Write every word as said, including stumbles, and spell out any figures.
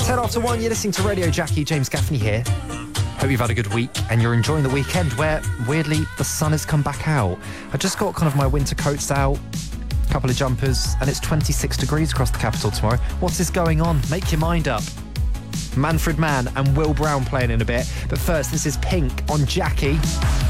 ten after one, you're listening to Radio Jackie. James Gaffney here. Hope you've had a good week and you're enjoying the weekend where, weirdly, the sun has come back out. I just got kind of my winter coats out, a couple of jumpers, and it's twenty-six degrees across the capital tomorrow. What is going on? Make your mind up. Manfred Mann and Will Brown playing in a bit. But first, this is Pink on Jackie.